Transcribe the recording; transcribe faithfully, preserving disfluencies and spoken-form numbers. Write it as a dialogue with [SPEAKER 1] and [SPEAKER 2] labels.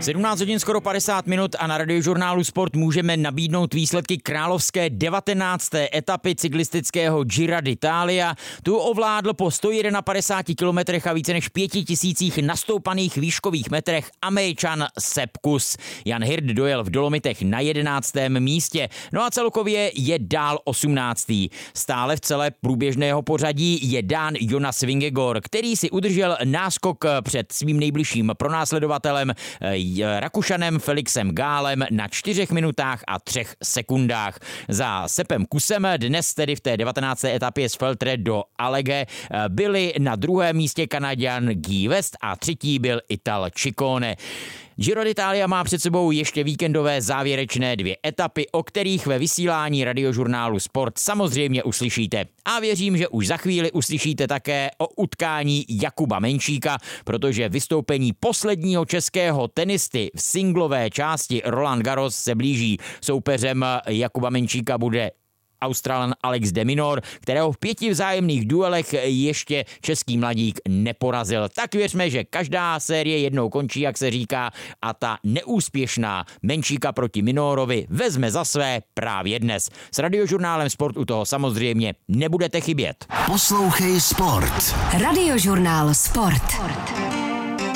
[SPEAKER 1] sedmnáct hodin skoro padesát minut a na Radiožurnálu Sport můžeme nabídnout výsledky královské devatenácté etapy cyklistického Gira d'Italia. Tu ovládl po sto padesáti jedna kilometrech a více než pěti tisících nastoupaných výškových metrech Američan Sepp Kuss. Jan Hirt dojel v Dolomitech na jedenáctém místě, no a celkově je dál osmnáctý. Stále v celé průběžného pořadí je dán Jonas Vingegaard, který si udržel náskok před svým nejbližším pronásledovatelem Rakušanem Felixem Gálem na čtyřech minutách a třech sekundách. Za Seppem Kussem dnes tedy v té devatenácté etapě z Feltre do Alleghe byli na druhém místě Kanaďan Guy West a třetí byl Ital Ciccone. Giro d'Italia má před sebou ještě víkendové závěrečné dvě etapy, o kterých ve vysílání Radiožurnálu Sport samozřejmě uslyšíte. A věřím, že už za chvíli uslyšíte také o utkání Jakuba Menčíka, protože vystoupení posledního českého tenisty v singlové části Roland Garros se blíží. Soupeřem Jakuba Menčíka bude Australan Alex de Minaur, kterého v pěti vzájemných duelech ještě český mladík neporazil. Tak věřme, že každá série jednou končí, jak se říká, a ta neúspěšná Menčíka proti Minaurovi vezme za své právě dnes. S Radiožurnálem Sport u toho samozřejmě nebudete chybět.
[SPEAKER 2] Poslouchej Sport.
[SPEAKER 3] Radiožurnál Sport.